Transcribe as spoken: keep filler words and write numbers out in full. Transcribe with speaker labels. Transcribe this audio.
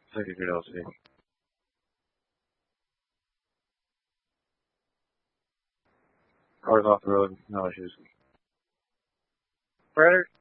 Speaker 1: Take a good L C. Cars off the road, no issues. Predator.